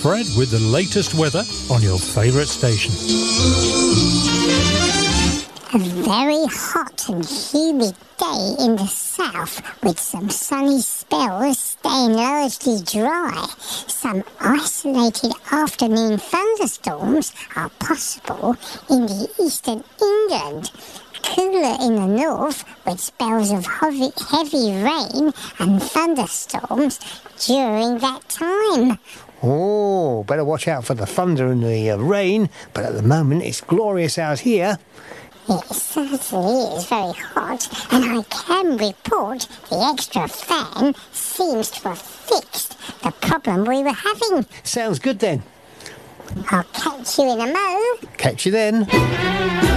Fred with the latest weather on your favourite station. A very hot and humid day in the south with some sunny spells staying largely dry. Some isolated afternoon thunderstorms are possible in the eastern England. Cooler in the north with spells of heavy rain and thunderstorms during that time. Oh, better watch out for the thunder and the rain, but at the moment it's glorious out here. It certainly is very hot, and I can report the extra fan seems to have fixed the problem we were having. Sounds good then. I'll catch you in a mo. Catch you then.